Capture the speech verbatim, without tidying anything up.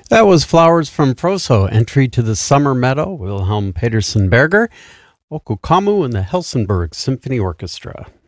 That was Flowers from Froso, entry to the Summer Meadow, Wilhelm Petersen Berger, Okokamu and the Helsingborg Symphony Orchestra.